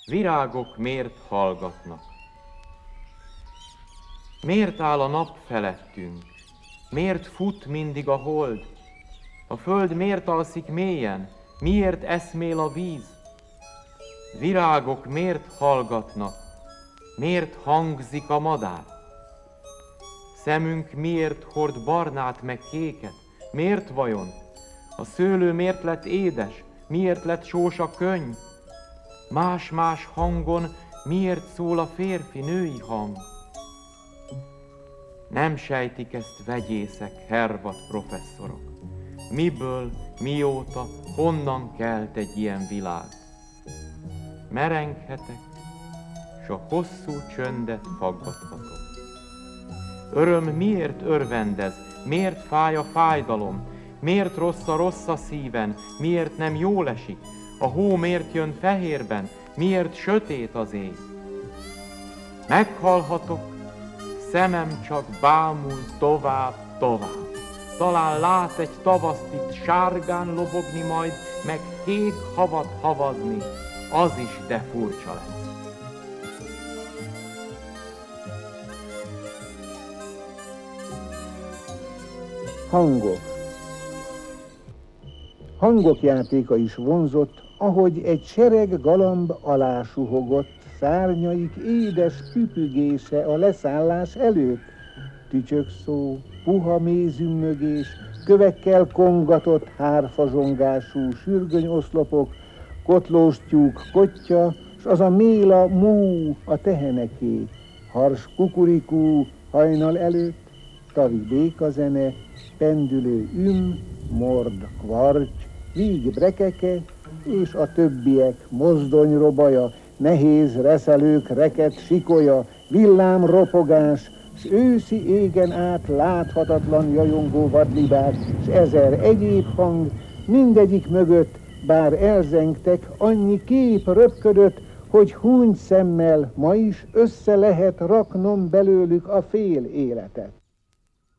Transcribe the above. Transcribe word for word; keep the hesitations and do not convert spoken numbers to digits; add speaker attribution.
Speaker 1: Virágok miért hallgatnak? Miért áll a nap felettünk? Miért fut mindig a hold? A föld miért alszik mélyen? Miért eszmél a víz? Virágok miért hallgatnak? Miért hangzik a madár? Szemünk miért hord barnát meg kéket? Miért vajon? A szőlő miért lett édes? Miért lett sós a könny? Más-más hangon miért szól a férfi-női hang? Nem sejtik ezt vegyészek, Hervat professzorok. Miből, mióta, honnan kelt egy ilyen világ? Merenghetek, s a hosszú csöndet faggathatok. Öröm miért örvendez, miért fáj a fájdalom, miért rossz a rossz a szíven, miért nem jól esik, a hó miért jön fehérben, miért sötét az ég? Meghalhatok, szemem csak bámul tovább, tovább. Talán lát egy tavaszt itt sárgán lobogni majd, meg kék havat havazni, az is de furcsa lesz.
Speaker 2: Hangok. Hangok játéka is vonzott, ahogy egy sereg galamb alá suhogott, szárnyaik édes küpügése a leszállás előtt. Tücsökszó, puha mézümmögés, kövekkel kongatott hárfazsongású sürgönyoszlopok, kotlós tyúk kottya, s az a méla mú a teheneké, hars kukurikú hajnal előtt, tavi békazene, pendülő üm, mord kvarcs, víg brekeke, és a többiek mozdonyrobaja, nehéz reszelők reket sikolya, villám ropogás, s őszi égen át láthatatlan jajongó vadlibák, s ezer egyéb hang, mindegyik mögött, bár elzengtek, annyi kép röpködött, hogy húny szemmel ma is össze lehet raknom belőlük a fél életet.